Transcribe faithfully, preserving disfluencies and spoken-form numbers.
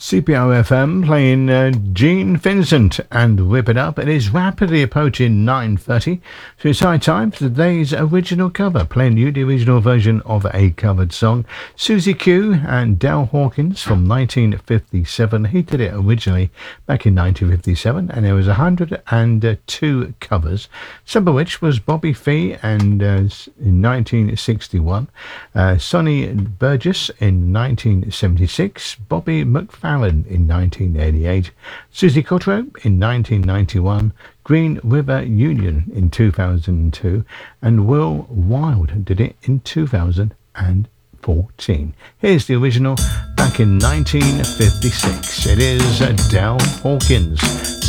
C P O F M playing uh, Gene Vincent and Whip It Up. It is rapidly approaching nine thirty, so it's high time for today's original cover, playing you the original version of a covered song. Susie Q and Del Hawkins from nineteen fifty-seven. He did it originally back in nineteen fifty-seven, and there was one hundred two covers, some of which was Bobby Fee and uh, in nineteen sixty-one, uh, Sonny Burgess in nineteen seventy-six, Bobby McFarlane in nineteen eighty-eight, Susie Cottrell in nineteen ninety-one, Green River Union in two thousand two, and Will Wild did it in two thousand fourteen. Here's the original back in nineteen fifty-six. It is Del Hawkins.